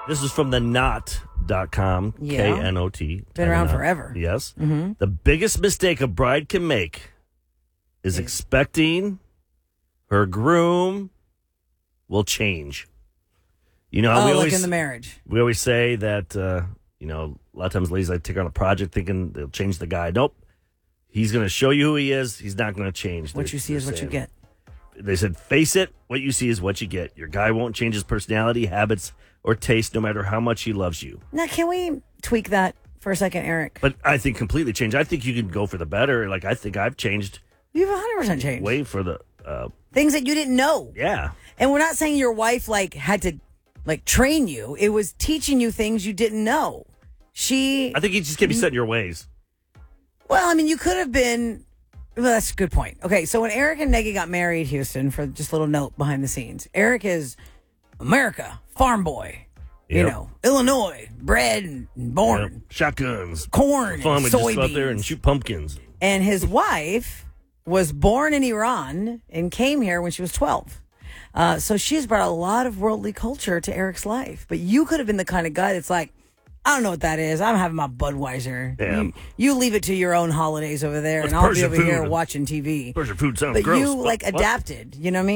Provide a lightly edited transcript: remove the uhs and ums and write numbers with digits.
This is from the knot.com. Yeah. K-N-O-T. Been around forever. Yes. Mm-hmm. The biggest mistake a bride can make is expecting her groom will change. You know, like in the marriage. We always say that, a lot of times ladies like take on a project thinking they'll change the guy. Nope. He's going to show you who he is. He's not going to change. What you see is what you get. They said, face it, what you see is what you get. Your guy won't change his personality, habits, or taste no matter how much he loves you. Now, can we tweak that for a second, Eric? But I think completely change. I think you can go for the better. Like, I think I've changed. You've 100% changed. Way for the... things that you didn't know. Yeah. And we're not saying your wife, had to, train you. It was teaching you things you didn't know. I think you just can't be set in your ways. Well, I mean, you could have been... Well, that's a good point. Okay, so when Eric and Negi got married, Houston, for just a little note behind the scenes, Eric is America, farm boy. Yep. Illinois, bred and born. Yep. Shotguns. Corn, fun. and We just go soybeans. out there and shoot pumpkins. And his wife was born in Iran and came here when she was 12. So she's brought a lot of worldly culture to Eric's life. But you could have been the kind of guy that's like, I don't know what that is. I'm having my Budweiser. Yeah. You leave it to your own holidays over there, What's and I'll be Persian over food? here watching TV. Persian food sounds But gross. you What? adapted. You know what I mean?